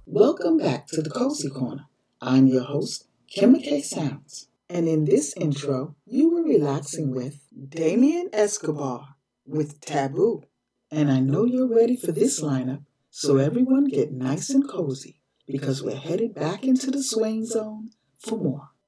Welcome back to the Cozy Corner. I'm your host, Kim McKay Sounds. And in this intro, you were relaxing with Damien Escobar with Taboo. And I know you're ready for this lineup, so everyone get nice and cozy because we're headed back into the swing zone for more.